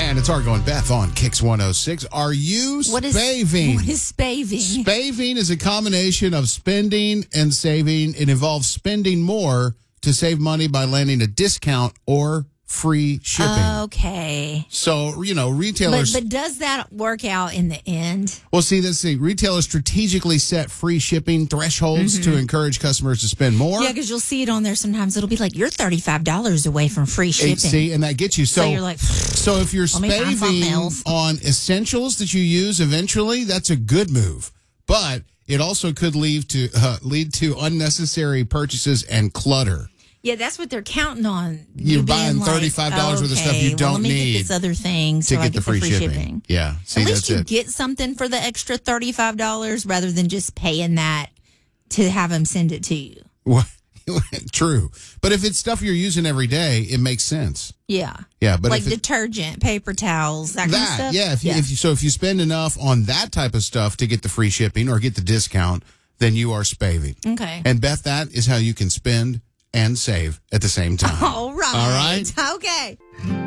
And it's Argo and Beth on Kix 106. Are you spaving? What is spaving? Spaving is a combination of spending and saving. It involves spending more to save money by landing a discount or free shipping. Okay. So, retailers... But does that work out in the end? Well, see, retailers strategically set free shipping thresholds to encourage customers to spend more. Yeah, because you'll see it on there sometimes. It'll be like, you're $35 away from free shipping. See, and that gets you. So you're like, so if you're spaving on essentials that you use eventually, that's a good move. But it also could lead to unnecessary purchases and clutter. Yeah, that's what they're counting on. You're buying $35 worth of stuff you don't let me need get this other thing to I get the free shipping. Yeah, see, at least that's you get something for the extra $35 rather than just paying that to have them send it to you. True, but if it's stuff you're using every day, it makes sense. Yeah, but like detergent, paper towels, that kind of stuff. Yeah, if you spend enough on that type of stuff to get the free shipping or get the discount, then you are spaving. Okay, and Beth, that is how you can spend and save at the same time. All right. All right. Okay.